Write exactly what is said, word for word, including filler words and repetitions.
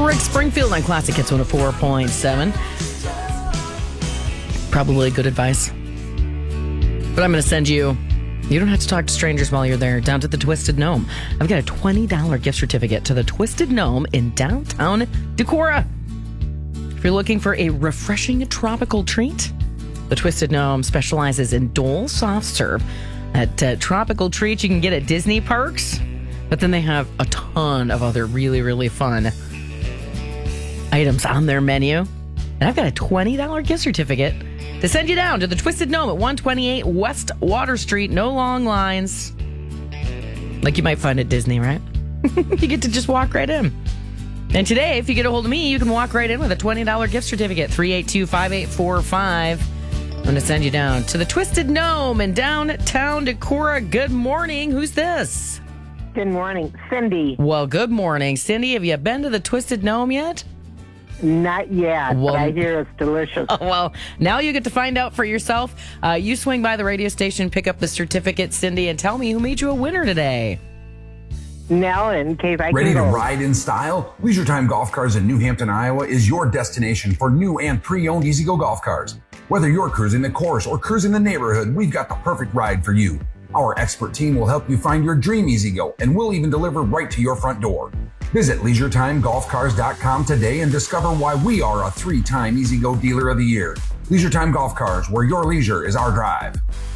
Rick Springfield on Classic Hits one oh four point seven. Probably good advice. But I'm going to send you, you don't have to talk to strangers while you're there, down to the Twisted Gnome. I've got a twenty dollars gift certificate to the Twisted Gnome in downtown Decorah. If you're looking for a refreshing tropical treat, the Twisted Gnome specializes in Dole soft serve. At uh, tropical treats you can get at Disney parks, but then they have a ton of other really, really fun items on their menu. And I've got a twenty dollars gift certificate to send you down to the Twisted Gnome at one twenty-eight West Water Street. No long lines. Like you might find at Disney, right? You get to just walk right in. And today, if you get a hold of me, you can walk right in with a twenty dollars gift certificate. three eight two, five eight four five. I'm going to send you down to the Twisted Gnome in downtown Decorah. Good morning. Who's this? Good morning. Cindy. Well, good morning. Cindy, have you been to the Twisted Gnome yet? Not yet, Well- but I hear it's delicious. Oh, well, now you get to find out for yourself. Uh, you swing by the radio station, pick up the certificate, Cindy, and tell me who made you a winner today. Now, in case I Ready can to go. ride in style? Leisure Time Golf Cars in New Hampton, Iowa is your destination for new and pre-owned E-Z-Go golf cars. Whether you're cruising the course or cruising the neighborhood, we've got the perfect ride for you. Our expert team will help you find your dream E-Z-Go, and we'll even deliver right to your front door. Visit leisure time golf cars dot com today and discover why we are a three-time E-Z-Go Dealer of the Year. Leisure Time Golf Cars, where your leisure is our drive.